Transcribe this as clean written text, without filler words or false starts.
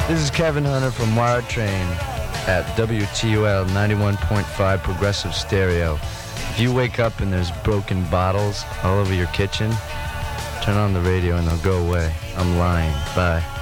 This is Kevin Hunter from Wired Train at WTUL 91.5 Progressive Stereo. If you wake up and there's broken bottles all over your kitchen, turn on the radio and they'll go away. I'm lying. Bye.